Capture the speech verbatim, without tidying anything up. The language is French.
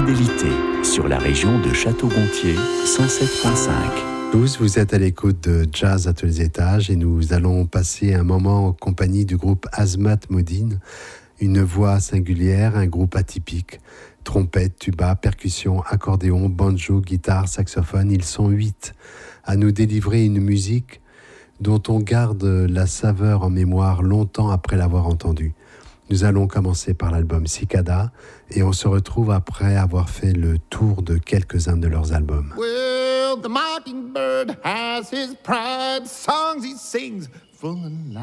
fidélité sur la région de Château-Gontier, cent sept virgule cinq. Tous, vous êtes à l'écoute de Jazz à tous les étages et nous allons passer un moment en compagnie du groupe Azmat Modine. Une voix singulière, un groupe atypique. Trompette, tuba, percussion, accordéon, banjo, guitare, saxophone. Ils sont huit à nous délivrer une musique dont on garde la saveur en mémoire longtemps après l'avoir entendue. Nous allons commencer par l'album Cicada et on se retrouve après avoir fait le tour de quelques-uns de leurs albums. Well, the mockingbird has his pride, songs he sings full of life.